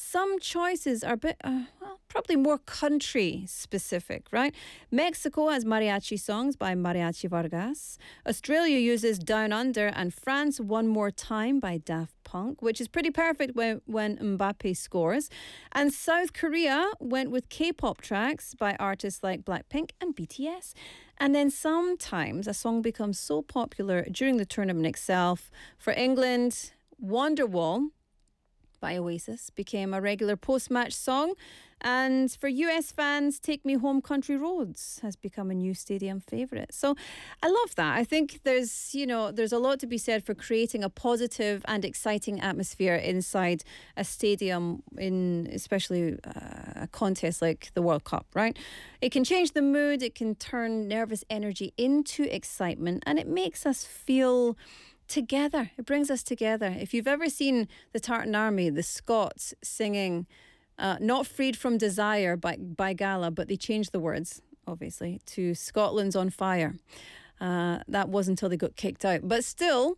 some choices are a bit, probably more country specific, right? Mexico has mariachi songs by Mariachi Vargas. Australia uses Down Under, and France One More Time by Daft Punk, which is pretty perfect when Mbappe scores. And South Korea went with K-pop tracks by artists like Blackpink and BTS. And then sometimes a song becomes so popular during the tournament itself. For England, Wonderwall by Oasis became a regular post-match song. And for US fans, Take Me Home Country Roads has become a new stadium favourite. So I love that. I think there's a lot to be said for creating a positive and exciting atmosphere inside a stadium, in especially a contest like the World Cup, right? It can change the mood, it can turn nervous energy into excitement, and it makes us feel together. It brings us together. If you've ever seen the Tartan Army, the Scots singing not Freed from Desire by Gala, but they changed the words, obviously, to Scotland's on Fire. That wasn't until they got kicked out. But still,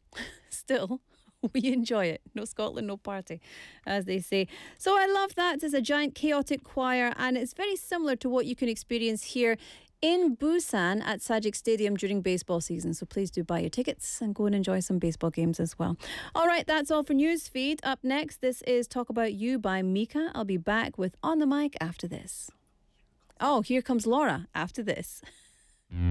we enjoy it. No Scotland, no party, as they say. So I love that. It's a giant chaotic choir, and it's very similar to what you can experience here in Busan at Sajik Stadium during baseball season. So please do buy your tickets and go and enjoy some baseball games as well. All right, that's all for Newsfeed. Up next, this is Talk About You by Mika. I'll be back with On the Mic after this. Oh, here comes Laura after this.